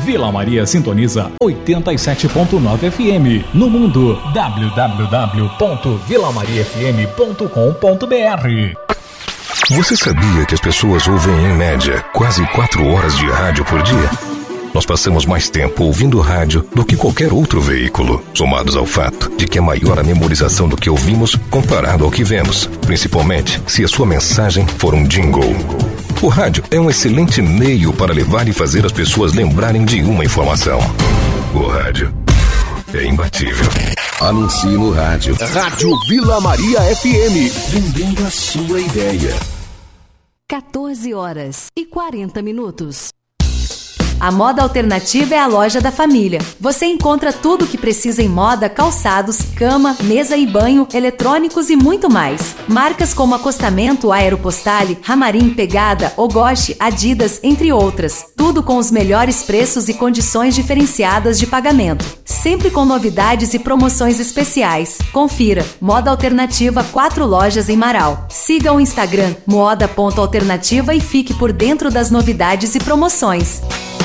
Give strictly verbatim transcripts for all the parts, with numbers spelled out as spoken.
Vila Maria sintoniza oitenta e sete ponto nove F M. No mundo, w w w ponto vila maria f m ponto com ponto b r. Você sabia que as pessoas ouvem, em média, quase quatro horas de rádio por dia? Nós passamos mais tempo ouvindo rádio do que qualquer outro veículo, somados ao fato de que é maior a memorização do que ouvimos comparado ao que vemos, principalmente se a sua mensagem for um jingle. O rádio é um excelente meio para levar e fazer as pessoas lembrarem de uma informação. O rádio é imbatível. Anuncie no rádio. Rádio Vila Maria F M, vendendo a sua ideia. quatorze horas e quarenta minutos. A Moda Alternativa é a loja da família. Você encontra tudo o que precisa em moda, calçados, cama, mesa e banho, eletrônicos e muito mais. Marcas como Acostamento, Aeropostale, Ramarim, Pegada, Ogoshi, Adidas, entre outras. Tudo com os melhores preços e condições diferenciadas de pagamento. Sempre com novidades e promoções especiais. Confira. Moda Alternativa, quatro lojas em Marau. Siga o Instagram moda ponto alternativa e fique por dentro das novidades e promoções.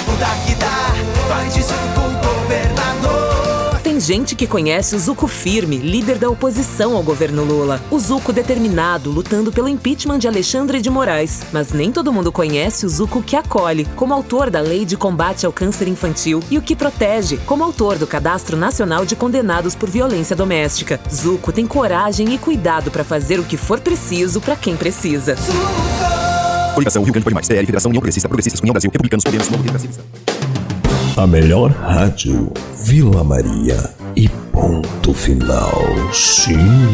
Tem gente que conhece o Zucco firme, líder da oposição ao governo Lula. O Zucco determinado, lutando pelo impeachment de Alexandre de Moraes. Mas nem todo mundo conhece o Zucco que acolhe, como autor da Lei de Combate ao Câncer Infantil, e o que protege, como autor do Cadastro Nacional de Condenados por Violência Doméstica. Zucco tem coragem e cuidado para fazer o que for preciso para quem precisa. Coligação Rio Grande Pode Mais, P L, Federação União Progressista, Progressistas, União Brasil, Republicanos, Podemos, Novo Democracia. A melhor rádio, Vila Maria e ponto final. Sim.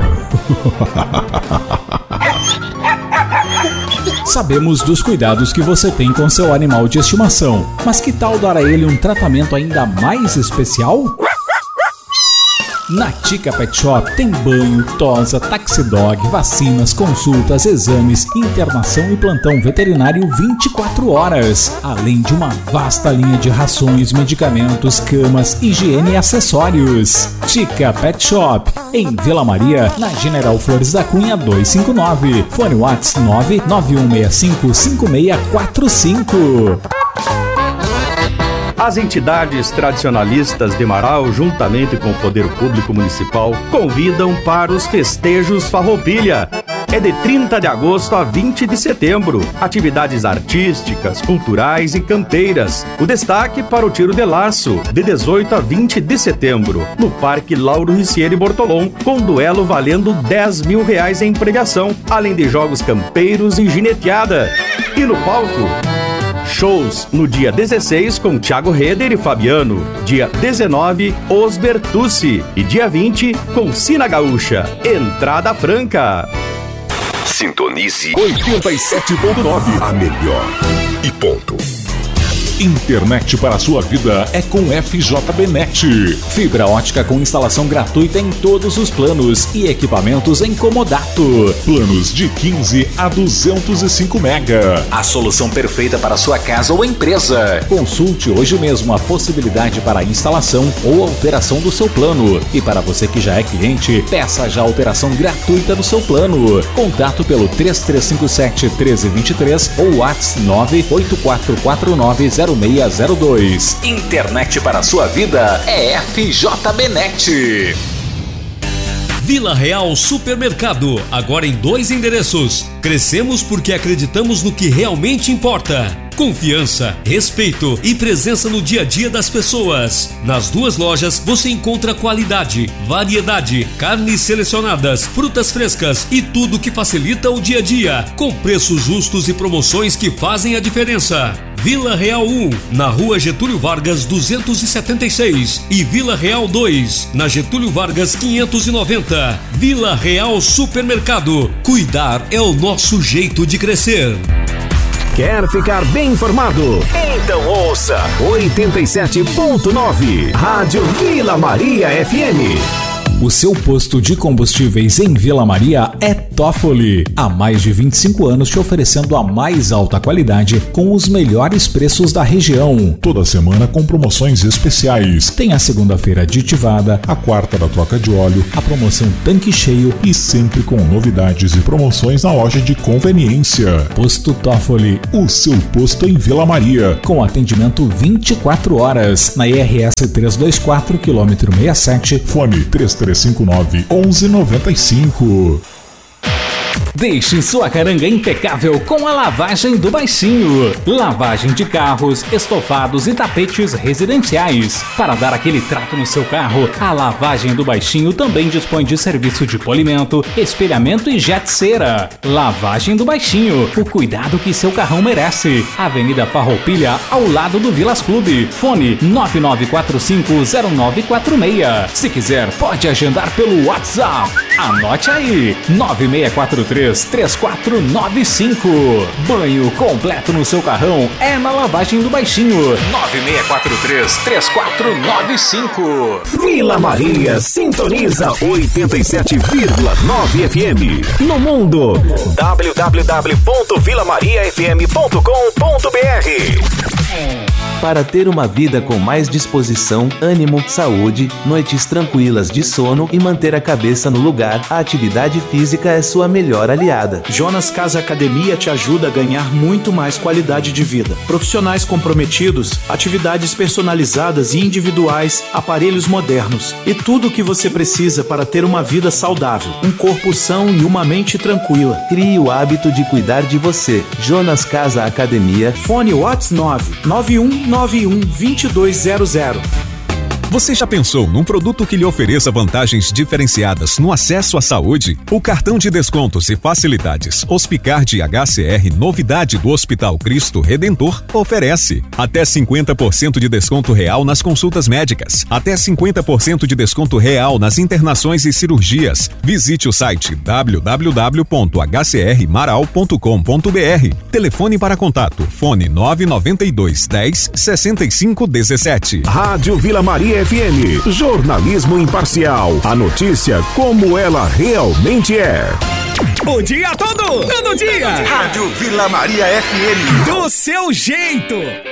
Sabemos dos cuidados que você tem com seu animal de estimação, mas que tal dar a ele um tratamento ainda mais especial? Na Tica Pet Shop tem banho, tosa, taxidog, vacinas, consultas, exames, internação e plantão veterinário vinte e quatro horas. Além de uma vasta linha de rações, medicamentos, camas, higiene e acessórios. Tica Pet Shop, em Vila Maria, na General Flores da Cunha duzentos e cinquenta e nove. Fone WhatsApp nove nove um seis cinco cinco seis quatro cinco. As entidades tradicionalistas de Marau, juntamente com o Poder Público Municipal, convidam para os festejos Farroupilha. É de trinta de agosto a vinte de setembro. Atividades artísticas, culturais e campeiras. O destaque para o tiro de laço, de dezoito a vinte de setembro, no Parque Lauro Ricieri Bortolom, com duelo valendo dez mil reais em premiação, além de jogos campeiros e gineteada. E no palco, shows no dia dezesseis com Thiago Reder e Fabiano, dia dezenove, Os Bertucci e dia vinte com Sina Gaúcha. Entrada franca. Sintonize oitenta e sete ponto nove, a melhor e ponto. Internet para a sua vida é com F J B Net. Fibra ótica com instalação gratuita em todos os planos e equipamentos em comodato. Planos de quinze a duzentos e cinco mega. A solução perfeita para a sua casa ou empresa. Consulte hoje mesmo a possibilidade para a instalação ou alteração do seu plano. E para você que já é cliente, peça já a alteração gratuita do seu plano. Contato pelo três três cinco sete, um três dois três ou WhatsApp nove oito quatro quatro nove zero seis zero dois. Internet para a sua vida é F J B Net. Vila Real Supermercado, agora em dois endereços. Crescemos porque acreditamos no que realmente importa. Confiança, respeito e presença no dia a dia das pessoas. Nas duas lojas você encontra qualidade, variedade, carnes selecionadas, frutas frescas e tudo que facilita o dia a dia, com preços justos e promoções que fazem a diferença. Vila Real um, na Rua Getúlio Vargas duzentos e setenta e seis e Vila Real dois, na Getúlio Vargas quinhentos e noventa. Vila Real Supermercado. Cuidar é o nosso jeito de crescer. Quer ficar bem informado? Então ouça oitenta e sete ponto nove, Rádio Vila Maria F M. O seu posto de combustíveis em Vila Maria é Toffoli, há mais de vinte e cinco anos te oferecendo a mais alta qualidade com os melhores preços da região. Toda semana com promoções especiais. Tem a segunda-feira aditivada, a quarta da troca de óleo, a promoção tanque cheio e sempre com novidades e promoções na loja de conveniência. Posto Toffoli, o seu posto em Vila Maria, com atendimento vinte e quatro horas, na I R S trezentos e vinte e quatro, quilômetro sessenta e sete, fone três três cinco nove, onze noventa e cinco. Deixe sua caranga impecável com a lavagem do Baixinho. Lavagem de carros, estofados e tapetes residenciais. Para dar aquele trato no seu carro, a Lavagem do Baixinho também dispõe de serviço de polimento, espelhamento e jet cera. Lavagem do Baixinho, o cuidado que seu carrão merece. Avenida Farroupilha, ao lado do Vilas Clube. Fone nove nove quatro cinco zero nove quatro seis. Se quiser, pode agendar pelo WhatsApp. Anote aí, nove seis quatro três, três quatro nove cinco. Banho completo no seu carrão é na Lavagem do Baixinho. nove seis quatro três, três quatro nove cinco. Vila Maria sintoniza oitenta e sete vírgula nove F M. No mundo, w w w ponto vila maria f m ponto com ponto b r. Para ter uma vida com mais disposição, ânimo, saúde, noites tranquilas de sono e manter a cabeça no lugar, a atividade física é sua melhor aliada. Jonas Casa Academia te ajuda a ganhar muito mais qualidade de vida. Profissionais comprometidos, atividades personalizadas e individuais, aparelhos modernos e tudo o que você precisa para ter uma vida saudável, um corpo são e uma mente tranquila. Crie o hábito de cuidar de você. Jonas Casa Academia. Fone WhatsApp nove nove um nove um dois dois zero zero. Você já pensou num produto que lhe ofereça vantagens diferenciadas no acesso à saúde? O cartão de descontos e facilidades Hospicard H C R, novidade do Hospital Cristo Redentor, oferece até cinquenta por cento de desconto real nas consultas médicas, até cinquenta por cento de desconto real nas internações e cirurgias. Visite o site w w w ponto h c r maral ponto com ponto b r. Telefone para contato, fone nove nove dois, dez, sessenta e cinco, dezessete. Rádio Vila Maria F M, jornalismo imparcial. A notícia como ela realmente é. O dia todo, todo dia. Rádio Vila Maria F M. Do seu jeito.